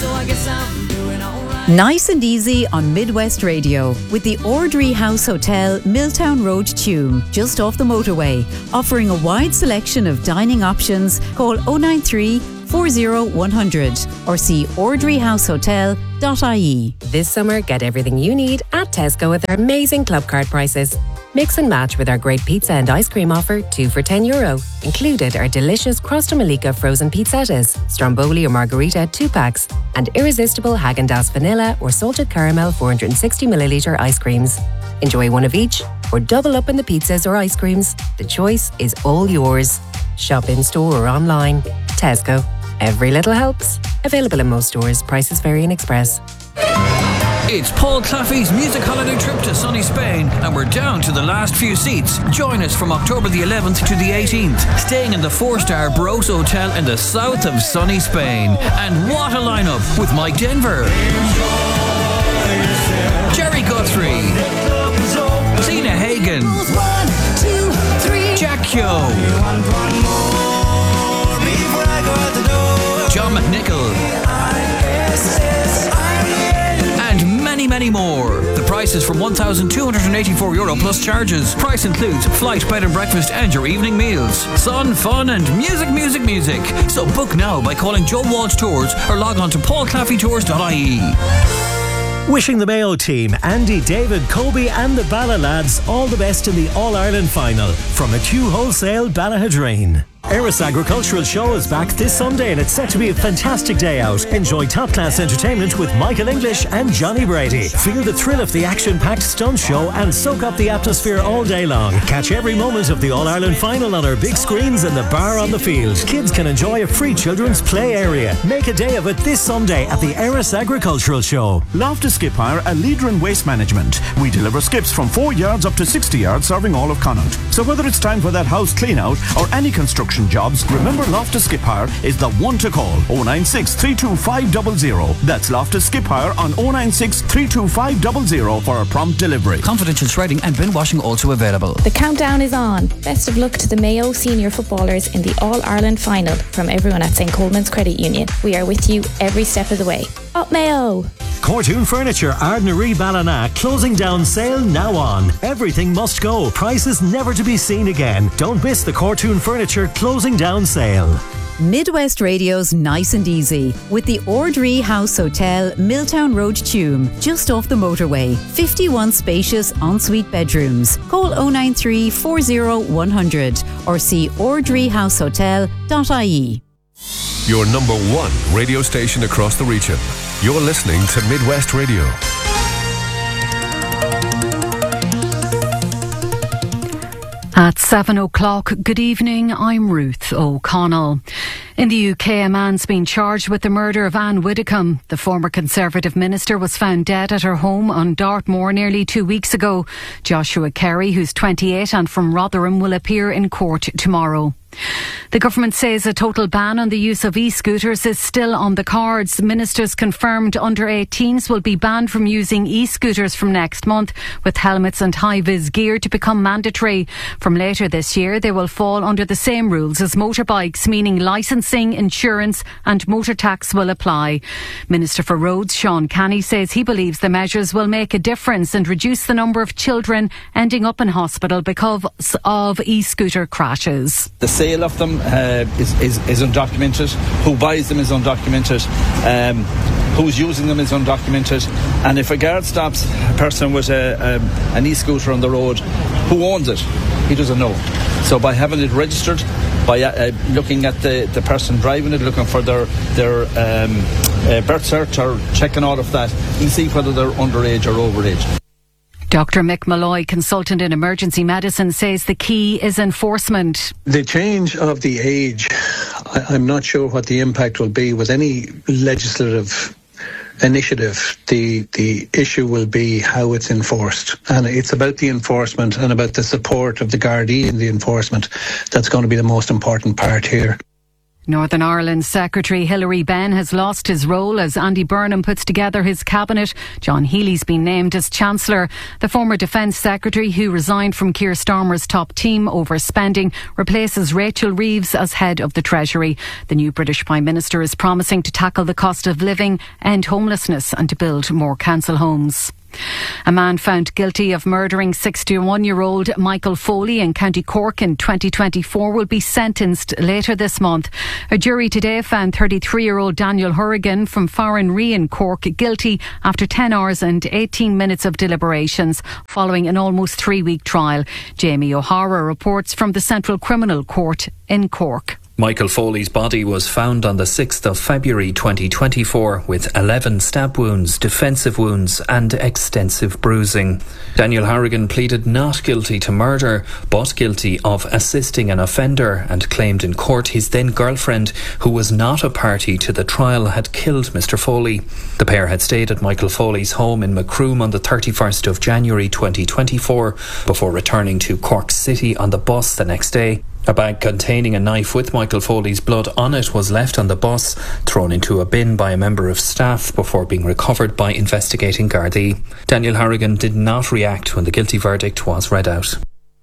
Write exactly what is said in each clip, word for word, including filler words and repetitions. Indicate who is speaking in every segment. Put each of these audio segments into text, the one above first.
Speaker 1: so I guess I'm doing alright.
Speaker 2: Nice and easy on Midwest Radio with the Ordry House Hotel, Milltown Road, Tuam, just off the motorway. Offering a wide selection of dining options. Call oh nine three, four oh one hundred or see ordry house hotel dot I E.
Speaker 3: This summer, get everything you need at Tesco with our amazing club card prices. Mix and match with our great pizza and ice cream offer, two for ten euro. Included are delicious Crosta Malika frozen pizzettas, Stromboli or Margarita two packs, and irresistible Häagen-Dazs vanilla or salted caramel four hundred sixty milliliter ice creams. Enjoy one of each or double up in the pizzas or ice creams. The choice is all yours. Shop in store or online. Tesco. Every little helps. Available in most stores. Prices vary in Express.
Speaker 4: It's Paul Claffey's music holiday trip to sunny Spain, and we're down to the last few seats. Join us from October the eleventh to the eighteenth, staying in the four-star Bros Hotel in the south of sunny Spain. And what a lineup with Mike Denver, Jerry Guthrie, Tina Hagen, Jack Kyo, John McNichol, and many, many more. The price is from one thousand two hundred eighty-four euro plus charges. Price includes flight, bed and breakfast and your evening meals. Sun, fun and music, music, music. So book now by calling Joe Walsh Tours or log on to paul claffey tours dot I E.
Speaker 5: Wishing the Mayo team, Andy, David, Kobe and the Bala lads all the best in the All-Ireland final from a Q Wholesale Ballahadrine. Eris Agricultural Show is back this Sunday and it's set to be a fantastic day out. Enjoy top-class entertainment with Michael English and Johnny Brady. Feel the thrill of the action-packed stunt show and soak up the atmosphere all day long. Catch every moment of the All-Ireland final on our big screens in the bar on the field. Kids can enjoy a free children's play area. Make a day of it this Sunday at the Eris Agricultural Show.
Speaker 6: Loftus Skip Hire, a leader in waste management. We deliver skips from four yards up to sixty yards, serving all of Connaught. So whether it's time for that house clean out or any construction jobs, remember Loftus Skip Hire is the one to call. oh nine six, three two five zero zero. That's Loftus Skip Hire on oh nine six, three two five zero zero for a prompt delivery.
Speaker 4: Confidential shredding and bin washing also available.
Speaker 7: The countdown is on. Best of luck to the Mayo senior footballers in the All-Ireland final from everyone at Saint Coleman's Credit Union. We are with you every step of the way. Up Mayo!
Speaker 5: Cortoon Furniture, Ardnaree Ballina, closing down sale now on. Everything must go. Prices never to be seen again. Don't miss the Cortoon Furniture closing down sale.
Speaker 2: Midwest Radio's Nice and Easy with the Ordry House Hotel, Milltown Road, Tuam, just off the motorway. fifty-one spacious ensuite bedrooms. Call oh nine three, four oh one hundred or see ordry house hotel dot I E.
Speaker 8: Your number one radio station across the region. You're listening to Midwest Radio.
Speaker 9: At seven o'clock, good evening, I'm Ruth O'Connell. In the U K, a man's been charged with the murder of Anne Widdecombe. The former Conservative minister was found dead at her home on Dartmoor nearly two weeks ago. Joshua Kerry, who's twenty-eight and from Rotherham, will appear in court tomorrow. The government says a total ban on the use of e-scooters is still on the cards. Ministers confirmed under eighteens will be banned from using e-scooters from next month, with helmets and high-vis gear to become mandatory. From later this year, they will fall under the same rules as motorbikes, meaning licensing, insurance and motor tax will apply. Minister for Roads, Sean Canny, says he believes the measures will make a difference and reduce the number of children ending up in hospital because of e-scooter crashes.
Speaker 10: The sale of them uh, is, is, is undocumented. Who buys them is undocumented. Um, who's using them is undocumented. And if a guard stops a person with a, um, an e-scooter on the road, who owns it? He doesn't know. So by having it registered, by uh, looking at the, the person driving it, looking for their, their um, uh, birth cert or checking all of that, you see whether they're underage or overage.
Speaker 9: Doctor Mick Malloy, consultant in emergency medicine, says the key is enforcement.
Speaker 11: The change of the age, I, I'm not sure what the impact will be with any legislative initiative. The the issue will be how it's enforced, and it's about the enforcement and about the support of the Gardaí in the enforcement that's going to be the most important part here.
Speaker 9: Northern Ireland Secretary Hilary Benn has lost his role as Andy Burnham puts together his cabinet. John Healy's been named as Chancellor. The former Defence Secretary, who resigned from Keir Starmer's top team over spending, replaces Rachel Reeves as head of the Treasury. The new British Prime Minister is promising to tackle the cost of living, end homelessness and to build more council homes. A man found guilty of murdering sixty-one-year-old Michael Foley in County Cork in twenty twenty-four will be sentenced later this month. A jury today found thirty-three-year-old Daniel Hurrigan from Farranree in Cork guilty after ten hours and eighteen minutes of deliberations following an almost three-week trial. Jamie O'Hara reports from the Central Criminal Court in Cork.
Speaker 12: Michael Foley's body was found on the sixth of February twenty twenty-four with eleven stab wounds, defensive wounds and extensive bruising. Daniel Harrigan pleaded not guilty to murder but guilty of assisting an offender and claimed in court his then girlfriend, who was not a party to the trial, had killed Mr Foley. The pair had stayed at Michael Foley's home in Macroom on the thirty-first of January twenty twenty-four before returning to Cork City on the bus the next day. A bag containing a knife with Michael Foley's blood on it was left on the bus, thrown into a bin by a member of staff before being recovered by investigating Gardaí. Daniel Harrigan did not react when the guilty verdict was read out.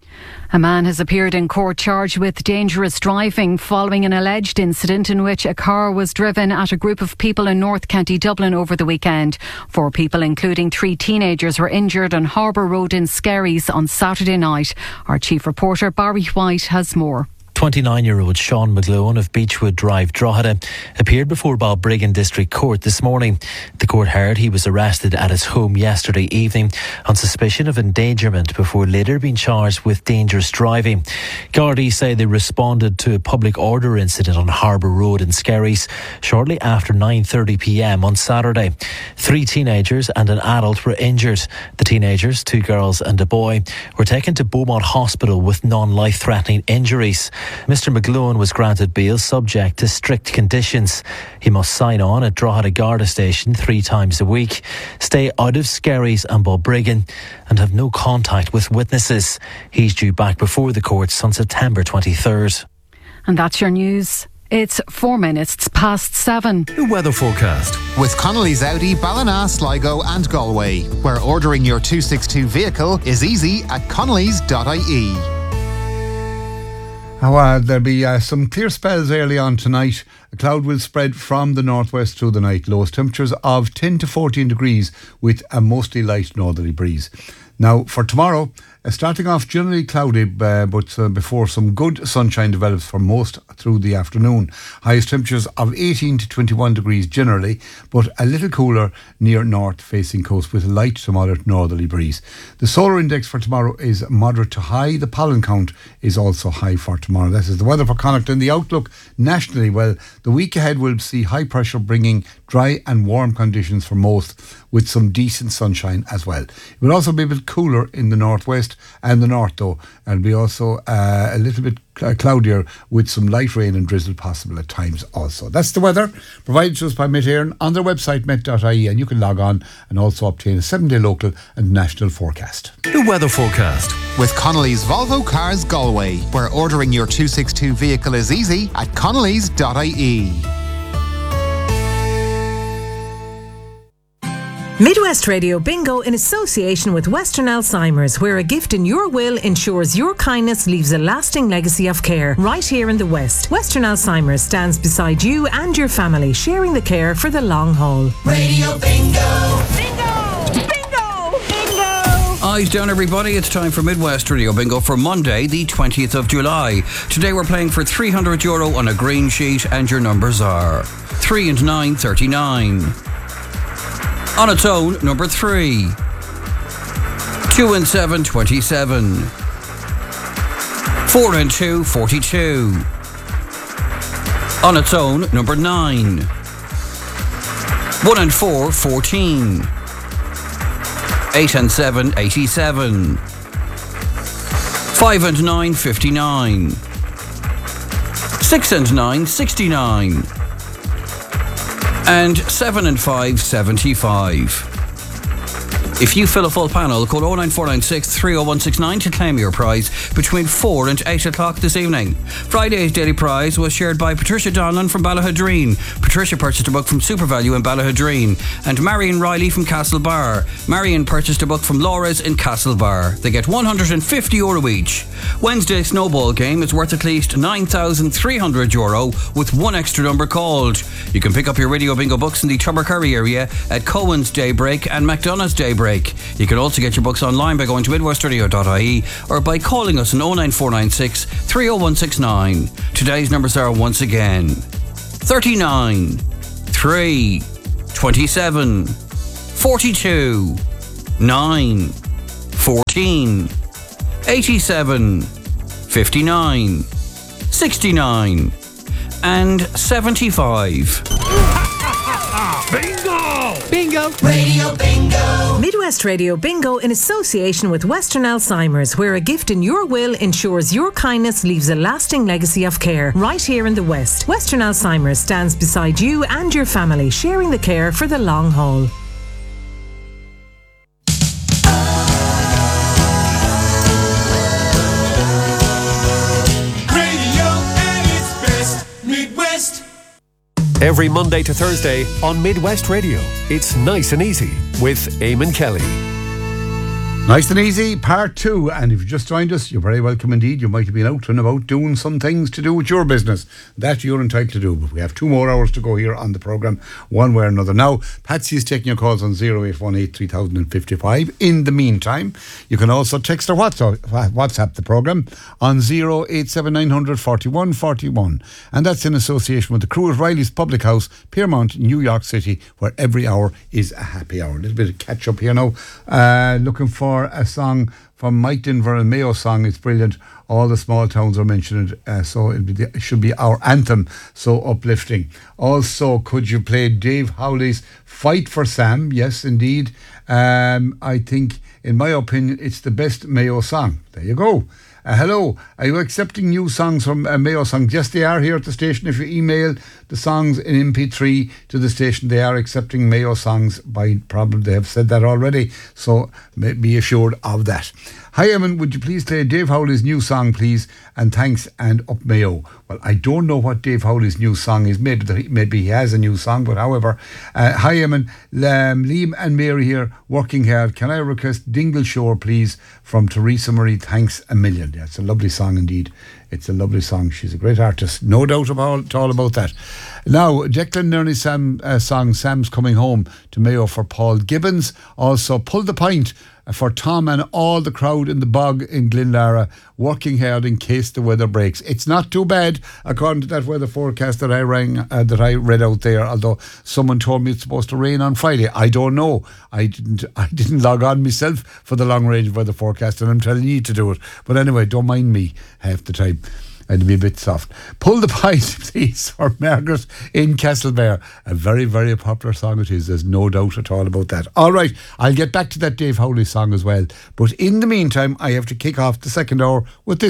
Speaker 9: A man has appeared in court charged with dangerous driving following an alleged incident in which a car was driven at a group of people in North County Dublin over the weekend. Four people, including three teenagers, were injured on Harbour Road in Skerries on Saturday night. Our chief reporter Barry White has more.
Speaker 13: twenty-nine-year-old Sean McGlowan of Beechwood Drive, Drogheda, appeared before Balbriggan District Court this morning. The court heard he was arrested at his home yesterday evening on suspicion of endangerment before later being charged with dangerous driving. Gardaí say they responded to a public order incident on Harbour Road in Skerries shortly after nine thirty p m on Saturday. Three teenagers and an adult were injured. The teenagers, two girls and a boy, were taken to Beaumont Hospital with non-life-threatening injuries. Mister McGlowan was granted bail subject to strict conditions. He must sign on at Drogheda Garda Station three times a week, stay out of Skerries and Balbriggan and have no contact with witnesses. He's due back before the courts on September twenty-third.
Speaker 9: And that's your news. It's four minutes past seven.
Speaker 8: The weather forecast
Speaker 14: with Connolly's Audi, Ballina, Sligo and Galway, where ordering your two sixty-two vehicle is easy at connellys dot I E.
Speaker 15: Oh, uh, there'll be uh, some clear spells early on tonight. A cloud will spread from the northwest through the night. Lowest temperatures of ten to fourteen degrees with a mostly light northerly breeze. Now, for tomorrow, uh, starting off generally cloudy, uh, but uh, before some good sunshine develops for most through the afternoon. Highest temperatures of eighteen to twenty-one degrees generally, but a little cooler near north-facing coast with a light to moderate northerly breeze. The solar index for tomorrow is moderate to high. The pollen count is also high for tomorrow. This is the weather for Connacht. And the outlook nationally, well, the week ahead will see high pressure bringing dry and warm conditions for most, with some decent sunshine as well. It will also be a bit cooler in the northwest and the north though, and be also uh, a little bit cloudier with some light rain and drizzle possible at times also. That's the weather provided to us by Met Éireann on their website met dot I E, and you can log on and also obtain a seven day local and national forecast.
Speaker 8: The weather forecast
Speaker 14: with Connolly's Volvo Cars Galway, where ordering your two sixty-two vehicle is easy at connellys dot I E.
Speaker 16: Midwest Radio Bingo in association with Western Alzheimer's, where a gift in your will ensures your kindness leaves a lasting legacy of care right here in the West. Western Alzheimer's stands beside you and your family, sharing the care for the long haul.
Speaker 1: Radio Bingo!
Speaker 16: Bingo! Bingo! Bingo!
Speaker 4: Eyes down, everybody. It's time for Midwest Radio Bingo for Monday, the twentieth of July. Today we're playing for three hundred euro on a green sheet, and your numbers are three and nine, thirty-nine. On its own, number three. Two and seven, twenty-seven. Four and two, forty-two. On its own, number nine. One and four, fourteen. Eight and seven, eighty-seven. Five and nine, fifty-nine. Six and nine, sixty-nine. And seven and five, seventy-five. If you fill a full panel, call oh nine four nine six, three oh one six nine to claim your prize between four and eight o'clock this evening. Friday's daily prize was shared by Patricia Donlan from Ballahadreen. Patricia purchased a book from SuperValue in Ballahadreen. And Marion Riley from Castlebar. Marion purchased a book from Laura's in Castlebar. They get one hundred fifty euro each. Wednesday's snowball game is worth at least nine thousand three hundred euro with one extra number called. You can pick up your Radio Bingo books in the Tubbercurry area at Cohen's Daybreak and McDonough's Daybreak. You can also get your books online by going to midwestradio dot I E or by calling us on oh nine four nine six, three oh one six nine. Today's numbers are once again thirty-nine, three, twenty-seven, forty-two, nine, fourteen, eighty-seven, fifty-nine, sixty-nine and seventy-five.
Speaker 1: Bingo!
Speaker 16: Bingo!
Speaker 1: Radio Bingo!
Speaker 16: Midwest Radio Bingo in association with Western Alzheimer's, where a gift in your will ensures your kindness leaves a lasting legacy of care. Right here in the West, Western Alzheimer's stands beside you and your family, sharing the care for the long haul.
Speaker 8: Every Monday to Thursday on Midwest Radio, it's Nice and Easy with Eamon Kelly.
Speaker 15: Nice and Easy, part two. And if you just joined us, you're very welcome indeed. You might have been out and about doing some things to do with your business. That you're entitled to do. But we have two more hours to go here on the programme, one way or another. Now, Patsy is taking your calls on oh eight one eight, three thousand fifty-five. In the meantime, you can also text or WhatsApp, WhatsApp the programme on oh eight seven nine hundred forty-one forty-one. And that's in association with the crew at Riley's Public House, Piermont, New York City, where every hour is a happy hour. A little bit of catch up here now. Uh, looking for a song from Mike Denver and Mayo song. It's brilliant. All the small towns are mentioned, uh, so it'll be the, it should be our anthem, so uplifting. Also, could you play Dave Howley's Fight for Sam? Yes, indeed. Um, I think, in my opinion, it's the best Mayo song. There you go. Uh, hello, are you accepting new songs from uh, Mayo Songs? Yes, they are here at the station. If you email the songs in M P three to the station, they are accepting Mayo Songs. By probably they have said that already, so be assured of that. Hi, Eamon, would you please play Dave Howley's new song, please? And thanks, and up Mayo. Well, I don't know what Dave Howley's new song is. Maybe that he, maybe he has a new song, but however, uh, hi, Eamon, um, Liam and Mary here, working hard. Can I request Dingle Shore, please, from Teresa Marie? Thanks a million. Yeah, it's a lovely song indeed. It's a lovely song. She's a great artist. No doubt about, all about that. Now, Declan Nerney Sam, uh, song, Sam's Coming Home to Mayo for Paul Gibbons. Also, Pull the Pint for Tom and all the crowd in the bog in Glenlara, working hard in case the weather breaks. It's not too bad, according to that weather forecast that I rang, uh, that I read out there. Although someone told me it's supposed to rain on Friday. I don't know. I didn't. I didn't log on myself for the long range weather forecast, and I'm telling you to do it. But anyway, don't mind me half the time. I'd be a bit soft. Pull the Pint, please, for Margaret in Castlebar. A very, very popular song it is. There's no doubt at all about that. All right, I'll get back to that Dave Howley song as well. But in the meantime, I have to kick off the second hour with this.